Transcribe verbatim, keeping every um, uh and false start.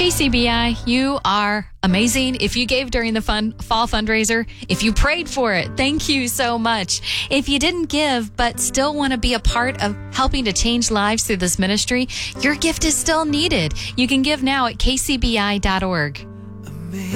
K C B I, you are amazing. If you gave during the fun, fall fundraiser, if you prayed for it, thank you so much. If you didn't give but still want to be a part of helping to change lives through this ministry, your gift is still needed. You can give now at k c b i dot org.